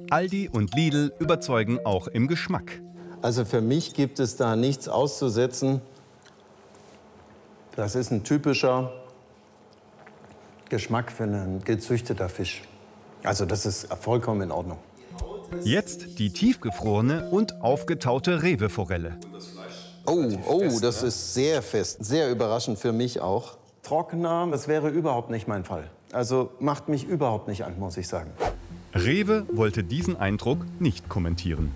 Aldi und Lidl überzeugen auch im Geschmack. Also für mich gibt es da nichts auszusetzen. Das ist ein typischer Geschmack für einen gezüchteter Fisch. Also das ist vollkommen in Ordnung. Jetzt die tiefgefrorene und aufgetaute Rewe-Forelle. Oh, das ist sehr fest. Sehr überraschend für mich auch. Trockener, das wäre überhaupt nicht mein Fall. Also macht mich überhaupt nicht an, muss ich sagen. Rewe wollte diesen Eindruck nicht kommentieren.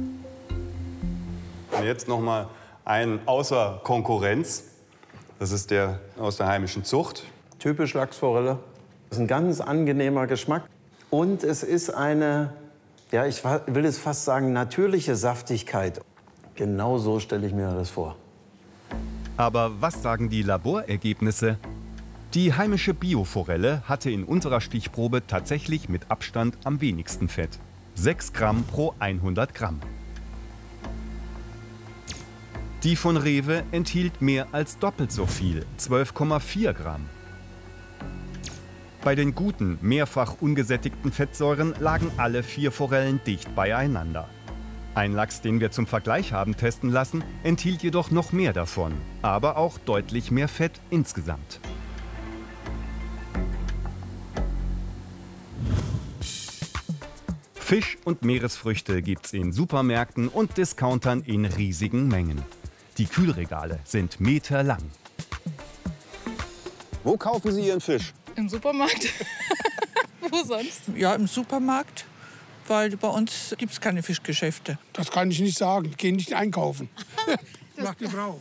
Jetzt noch mal ein außer Konkurrenz. Das ist der aus der heimischen Zucht. Typisch Lachsforelle. Das ist ein ganz angenehmer Geschmack. Und es ist eine, ja, ich will es fast sagen, natürliche Saftigkeit. Genau so stelle ich mir das vor. Aber was sagen die Laborergebnisse? Die heimische Bioforelle hatte in unserer Stichprobe tatsächlich mit Abstand am wenigsten Fett. 6 Gramm pro 100 Gramm. Die von Rewe enthielt mehr als doppelt so viel, 12,4 Gramm. Bei den guten, mehrfach ungesättigten Fettsäuren lagen alle 4 Forellen dicht beieinander. Ein Lachs, den wir zum Vergleich haben testen lassen, enthielt jedoch noch mehr davon, aber auch deutlich mehr Fett insgesamt. Fisch und Meeresfrüchte gibt's in Supermärkten und Discountern in riesigen Mengen. Die Kühlregale sind meterlang. Wo kaufen Sie Ihren Fisch? Im Supermarkt. Wo sonst? Ja, im Supermarkt, weil bei uns gibt es keine Fischgeschäfte. Das kann ich nicht sagen. Ich gehe nicht einkaufen. Macht die Frau.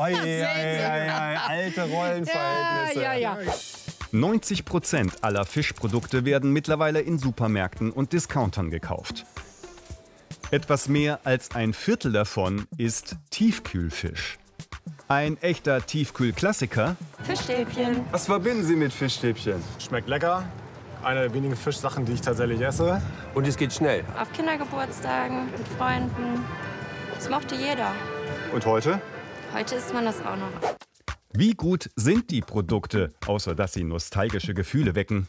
Alte Rollenverhältnisse. Ja. 90% aller Fischprodukte werden mittlerweile in Supermärkten und Discountern gekauft. Etwas mehr als ein Viertel davon ist Tiefkühlfisch. Ein echter Tiefkühlklassiker. Fischstäbchen. Was verbinden Sie mit Fischstäbchen? Schmeckt lecker. Eine der wenigen Fischsachen, die ich tatsächlich esse. Und es geht schnell. Auf Kindergeburtstagen, mit Freunden. Das mochte jeder. Und heute? Heute isst man das auch noch. Wie gut sind die Produkte, außer dass sie nostalgische Gefühle wecken?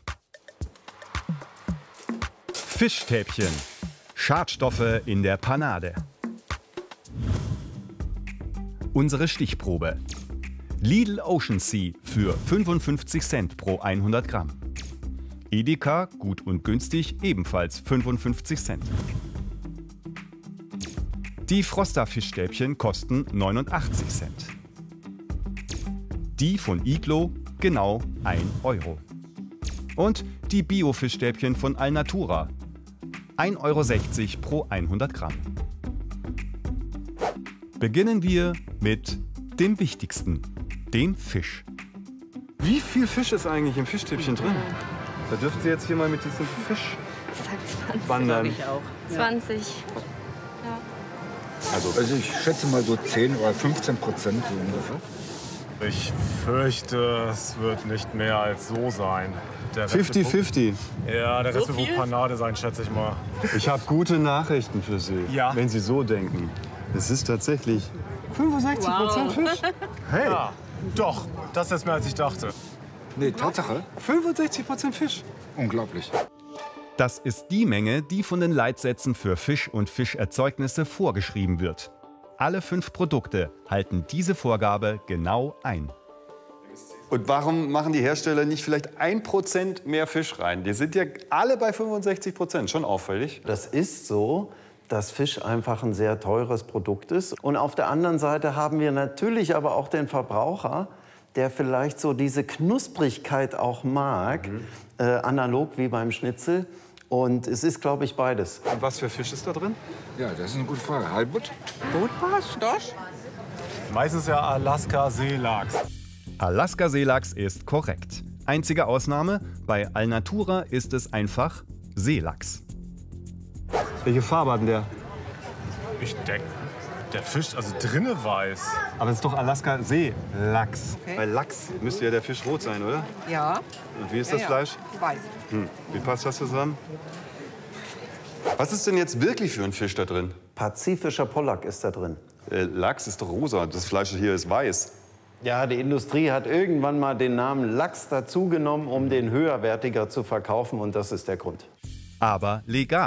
Fischstäbchen. Schadstoffe in der Panade. Unsere Stichprobe. Lidl Ocean Sea für 55 Cent pro 100 Gramm. Edeka, gut und günstig, ebenfalls 55 Cent. Die Froster-Fischstäbchen kosten 89 Cent. Die von Iglo genau 1 Euro. Und die Bio-Fischstäbchen von Alnatura 1,60 Euro pro 100 Gramm. Beginnen wir mit dem Wichtigsten, dem Fisch. Wie viel Fisch ist eigentlich im Fischstäbchen drin? Da dürfen Sie jetzt hier mal mit diesem Fisch Ich sag 20. wandern. Ich auch. 20. Also ich schätze mal so 10 oder 15% so ungefähr. Ich fürchte, es wird nicht mehr als so sein. Der Rest wird 50-50. Ja, der Rest wird wohl Panade sein, schätze ich mal. Ich habe gute Nachrichten für Sie, Ja. wenn Sie so denken. Es ist tatsächlich 65% Fisch. Hey, Ja, doch, das ist mehr als ich dachte. Nee, Tatsache. 65% Fisch. Unglaublich. Das ist die Menge, die von den Leitsätzen für Fisch und Fischerzeugnisse vorgeschrieben wird. Alle 5 Produkte halten diese Vorgabe genau ein. Und warum machen die Hersteller nicht vielleicht 1% mehr Fisch rein? Die sind ja alle bei 65%. Schon auffällig. Das ist so, dass Fisch einfach ein sehr teures Produkt ist. Und auf der anderen Seite haben wir natürlich aber auch den Verbraucher, der vielleicht so diese Knusprigkeit auch mag, analog wie beim Schnitzel. Und es ist, glaube ich, beides. Und was für Fisch ist da drin? Ja, das ist eine gute Frage. Halbut? Rotbarsch, Dorsch? Meistens ja Alaska-Seelachs. Alaska-Seelachs ist korrekt. Einzige Ausnahme, bei Alnatura ist es einfach Seelachs. Welche Farbe hat denn der? Ich denke, der Fisch, also drinne weiß. Aber es ist doch Alaska-Seelachs. Okay. Bei Lachs müsste ja der Fisch rot sein, oder? Ja. Und wie ist das Fleisch? Weiß. Wie passt das zusammen? Was ist denn jetzt wirklich für ein Fisch da drin? Pazifischer Pollack ist da drin. Lachs ist doch rosa, das Fleisch hier ist weiß. Ja, die Industrie hat irgendwann mal den Namen Lachs dazugenommen, um den höherwertiger zu verkaufen. Und das ist der Grund. Aber legal.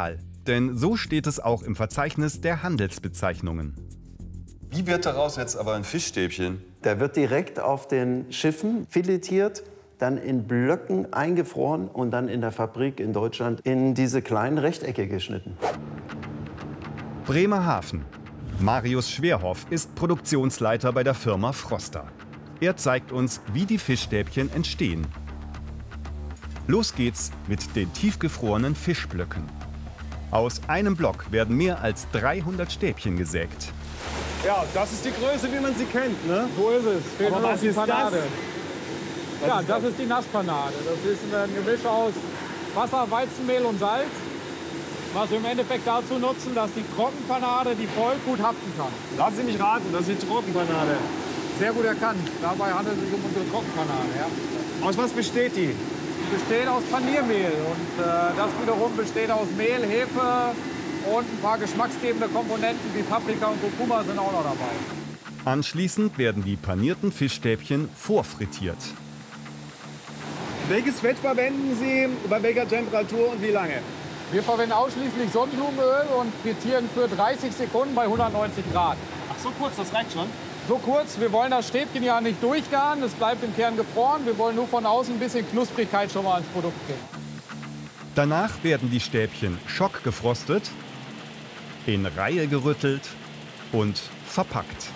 denn so steht es auch im Verzeichnis der Handelsbezeichnungen. Wie wird daraus jetzt aber ein Fischstäbchen? Der wird direkt auf den Schiffen filetiert, dann in Blöcken eingefroren und dann in der Fabrik in Deutschland in diese kleinen Rechtecke geschnitten. Bremerhaven. Marius Schwerhoff ist Produktionsleiter bei der Firma Froster. Er zeigt uns, wie die Fischstäbchen entstehen. Los geht's mit den tiefgefrorenen Fischblöcken. Aus einem Block werden mehr als 300 Stäbchen gesägt. Ja, das ist die Größe, wie man sie kennt, ne? So ist es. Fehlt Aber nur noch was die ist Panade. das? Ja, das ist die Nasspanade. Das ist ein Gemisch aus Wasser, Weizenmehl und Salz, was wir im Endeffekt dazu nutzen, dass die Trockenpanade die Volk gut haften kann. Lassen Sie mich raten, das ist die Trockenpanade. Sehr gut erkannt. Dabei handelt es sich um unsere Trockenpanade. Ja. Aus was besteht die? Die besteht aus Paniermehl und das wiederum besteht aus Mehl, Hefe und ein paar geschmacksgebende Komponenten wie Paprika und Kurkuma sind auch noch dabei. Anschließend werden die panierten Fischstäbchen vorfrittiert. Welches Fett verwenden Sie, bei welcher Temperatur und wie lange? Wir verwenden ausschließlich Sonnenblumenöl und frittieren für 30 Sekunden bei 190 Grad. Ach, so kurz, das reicht schon? So kurz, wir wollen das Stäbchen ja nicht durchgaren, es bleibt im Kern gefroren. Wir wollen nur von außen ein bisschen Knusprigkeit schon mal ans Produkt bringen. Danach werden die Stäbchen schockgefrostet, in Reihe gerüttelt und verpackt.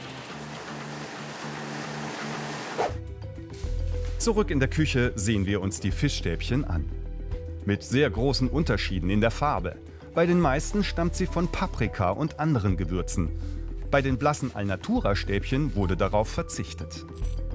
Zurück in der Küche sehen wir uns die Fischstäbchen an. Mit sehr großen Unterschieden in der Farbe. Bei den meisten stammt sie von Paprika und anderen Gewürzen. Bei den blassen Alnatura-Stäbchen wurde darauf verzichtet.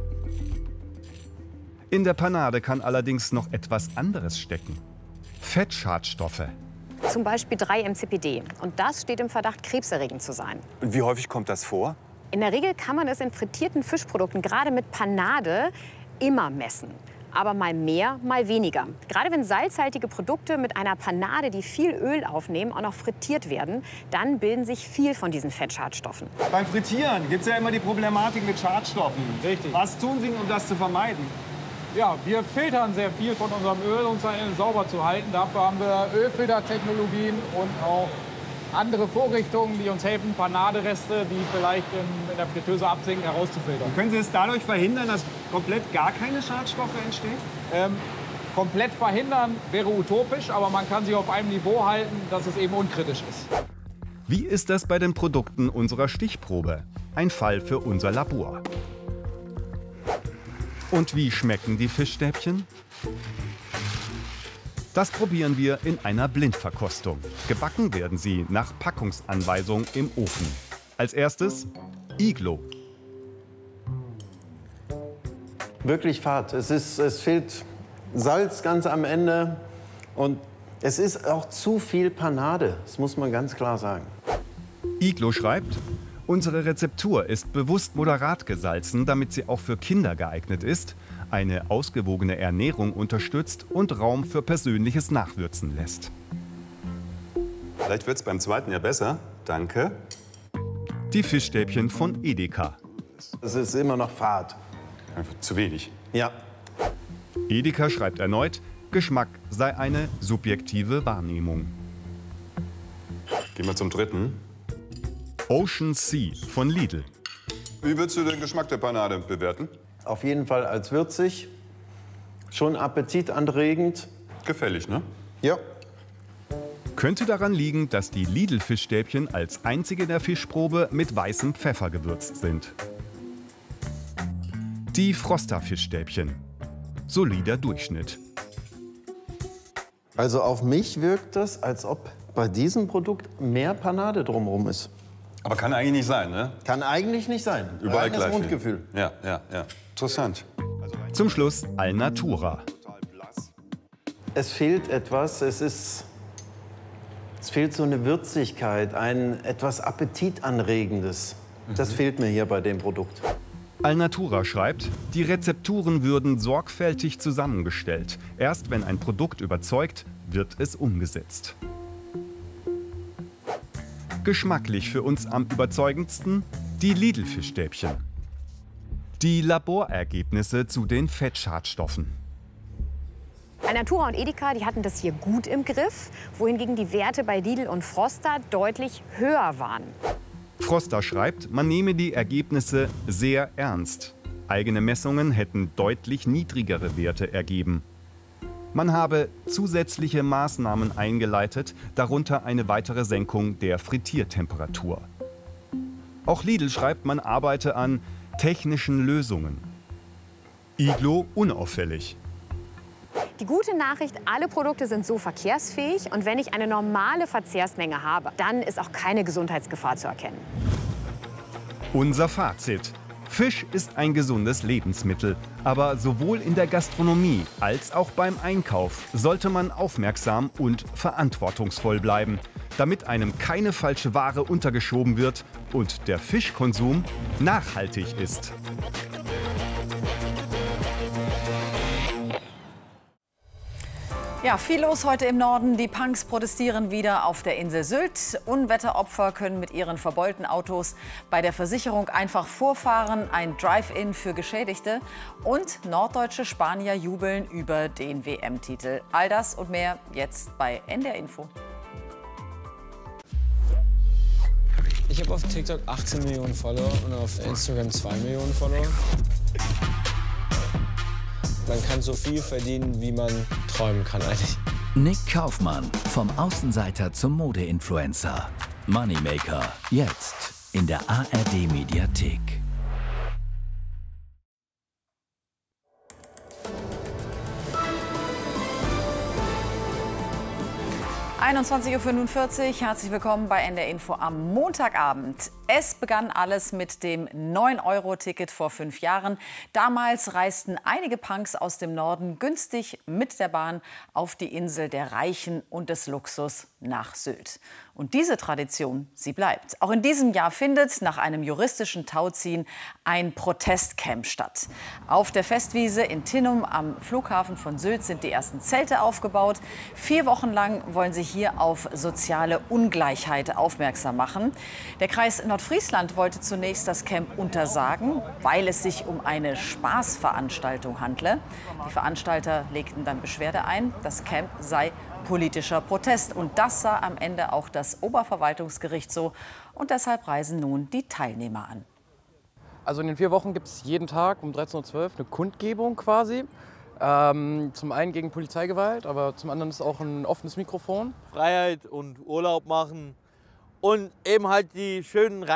In der Panade kann allerdings noch etwas anderes stecken. Fettschadstoffe. Zum Beispiel 3-MCPD. Und das steht im Verdacht, krebserregend zu sein. Und wie häufig kommt das vor? In der Regel kann man es in frittierten Fischprodukten, gerade mit Panade, immer messen. Aber mal mehr, mal weniger. Gerade wenn salzhaltige Produkte mit einer Panade, die viel Öl aufnehmen, auch noch frittiert werden, dann bilden sich viel von diesen Fettschadstoffen. Beim Frittieren gibt es ja immer die Problematik mit Schadstoffen. Richtig. Was tun Sie, um das zu vermeiden? Ja, wir filtern sehr viel von unserem Öl, um es sauber zu halten. Dafür haben wir Ölfiltertechnologien und auch andere Vorrichtungen, die uns helfen, Panadereste, die vielleicht in der Fritteuse absinken, herauszufiltern. Können Sie es dadurch verhindern, dass komplett gar keine Schadstoffe entstehen? Komplett verhindern wäre utopisch, aber man kann sie auf einem Niveau halten, dass es eben unkritisch ist. Wie ist das bei den Produkten unserer Stichprobe? Ein Fall für unser Labor. Und wie schmecken die Fischstäbchen? Das probieren wir in einer Blindverkostung. Gebacken werden sie nach Packungsanweisung im Ofen. Als erstes Iglo. Wirklich fad. Es fehlt Salz ganz am Ende und es ist auch zu viel Panade. Das muss man ganz klar sagen. Iglo schreibt, unsere Rezeptur ist bewusst moderat gesalzen, damit sie auch für Kinder geeignet ist, eine ausgewogene Ernährung unterstützt und Raum für persönliches Nachwürzen lässt. Vielleicht wird es beim zweiten ja besser. Danke. Die Fischstäbchen von Edeka. Es ist immer noch fad. Zu wenig. Ja. Edeka schreibt erneut, Geschmack sei eine subjektive Wahrnehmung. Gehen wir zum dritten. Ocean Sea von Lidl. Wie würdest du den Geschmack der Panade bewerten? Auf jeden Fall als würzig, schon appetitanregend. Gefällig, ne? Ja. Könnte daran liegen, dass die Lidl-Fischstäbchen als einzige in der Fischprobe mit weißem Pfeffer gewürzt sind. Die Froster-Fischstäbchen. Solider Durchschnitt. Also auf mich wirkt das, als ob bei diesem Produkt mehr Panade drumherum ist. Aber kann eigentlich nicht sein, ne? Kann eigentlich nicht sein. Überall Reines gleich viel. Mundgefühl. Ja. Interessant. Zum Schluss Alnatura. Es fehlt etwas, es fehlt so eine Würzigkeit, ein etwas Appetitanregendes. Das fehlt mir hier bei dem Produkt. Alnatura schreibt, die Rezepturen würden sorgfältig zusammengestellt. Erst wenn ein Produkt überzeugt, wird es umgesetzt. Geschmacklich für uns am überzeugendsten die Lidl-Fischstäbchen. Die Laborergebnisse zu den Fettschadstoffen. Alnatura und Edeka, die hatten das hier gut im Griff, wohingegen die Werte bei Lidl und Froster deutlich höher waren. Froster schreibt, man nehme die Ergebnisse sehr ernst. Eigene Messungen hätten deutlich niedrigere Werte ergeben. Man habe zusätzliche Maßnahmen eingeleitet, darunter eine weitere Senkung der Frittiertemperatur. Auch Lidl schreibt, man arbeite an technischen Lösungen. Iglo unauffällig. Die gute Nachricht, alle Produkte sind so verkehrsfähig und wenn ich eine normale Verzehrsmenge habe, dann ist auch keine Gesundheitsgefahr zu erkennen. Unser Fazit. Fisch ist ein gesundes Lebensmittel, aber sowohl in der Gastronomie als auch beim Einkauf sollte man aufmerksam und verantwortungsvoll bleiben, damit einem keine falsche Ware untergeschoben wird und der Fischkonsum nachhaltig ist. Ja, viel los heute im Norden. Die Punks protestieren wieder auf der Insel Sylt. Unwetteropfer können mit ihren verbeulten Autos bei der Versicherung einfach vorfahren. Ein Drive-In für Geschädigte. Und norddeutsche Spanier jubeln über den WM-Titel. All das und mehr jetzt bei NDR Info. Ich habe auf TikTok 18 Millionen Follower und auf Instagram 2 Millionen Follower. Man kann so viel verdienen, wie man träumen kann eigentlich. Nick Kaufmann, vom Außenseiter zum Mode-Influencer. Moneymaker, jetzt in der ARD-Mediathek. 21:45 Uhr, herzlich willkommen bei NDR Info am Montagabend. Es begann alles mit dem 9-Euro-Ticket vor 5 Jahren. Damals reisten einige Punks aus dem Norden günstig mit der Bahn auf die Insel der Reichen und des Luxus nach Sylt. Und diese Tradition, sie bleibt. Auch in diesem Jahr findet nach einem juristischen Tauziehen ein Protestcamp statt. Auf der Festwiese in Tinnum am Flughafen von Sylt sind die ersten Zelte aufgebaut. 4 Wochen lang wollen sie hier auf soziale Ungleichheit aufmerksam machen. Der Kreis Nordfriesland wollte zunächst das Camp untersagen, weil es sich um eine Spaßveranstaltung handle. Die Veranstalter legten dann Beschwerde ein, das Camp sei politischer Protest. Und das sah am Ende auch das Oberverwaltungsgericht so. Und deshalb reisen nun die Teilnehmer an. Also in den 4 Wochen gibt es jeden Tag um 13:12 Uhr eine Kundgebung quasi. Zum einen gegen Polizeigewalt, aber zum anderen ist auch ein offenes Mikrofon. Freiheit und Urlaub machen und eben halt die schönen